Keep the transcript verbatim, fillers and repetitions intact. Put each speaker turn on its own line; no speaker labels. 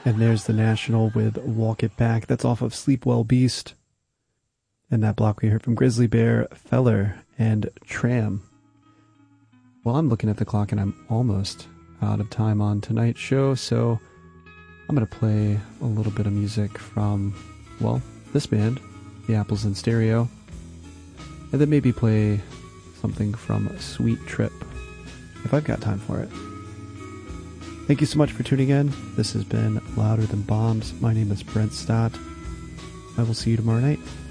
And there's The National with Walk It Back. That's off of Sleep Well Beast. And that block we heard from Grizzly Bear, Feller, and Tram. Well, I'm looking at the clock and I'm almost out of time on tonight's show, so I'm going to play a little bit of music from, well, this band, The Apples in Stereo, and then maybe play something from Sweet Trip, if I've got time for it. Thank you so much for tuning in. This has been Louder Than Bombs. My name is Brent Stott. I will see you tomorrow night.